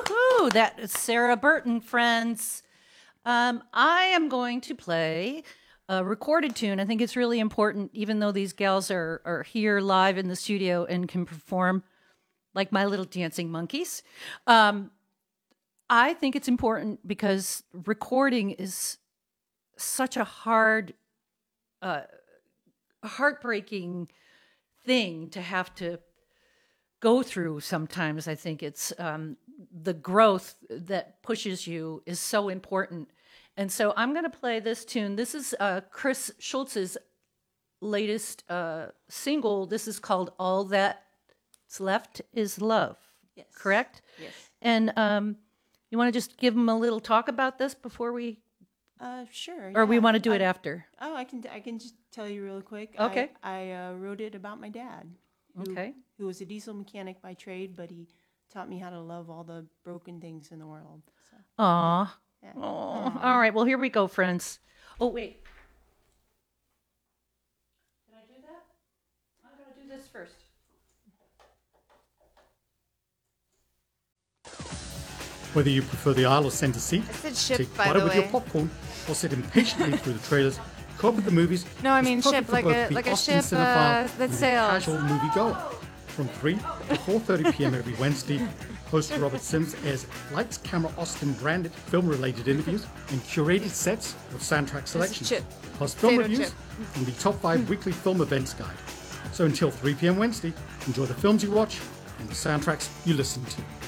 Woohoo! That is Sarah Burton, friends. I am going to play a recorded tune. I think it's really important, even though these gals are here live in the studio and can perform like my little dancing monkeys. I think it's important because recording is such a heartbreaking thing to have to go through sometimes. I think it's the growth that pushes you is so important. And so I'm going to play this tune. This is Chris Schultz's latest single. This is called All That's Left Is Love. Yes. Correct? Yes. And you want to just give them a little talk about this before we... Sure. Or we want to do it after? Oh, I can just tell you real quick. Okay. I wrote it about my dad. Who was a diesel mechanic by trade, but he taught me how to love all the broken things in the world. So. Aw. Yeah. All right. Well, here we go, friends. Oh, wait. Can I do that? I'm going to do this first. Whether you prefer the aisle or center seat, I said ship, take by butter the with way. your popcorn, or sit impatiently through the trailers, cope with the movies. No, I is mean perfect ship, for like both a- the like a Austin ship, cinephile that and the sails. casual moviegoer. From 3 to 4:30 p.m. every Wednesday, host Robert Sims airs Lights, Camera, Austin branded film-related interviews and curated sets of soundtrack selections, chip. plus film Potato reviews chip. and the top 5 weekly film events guide. So until 3 p.m. Wednesday, enjoy the films you watch and the soundtracks you listen to.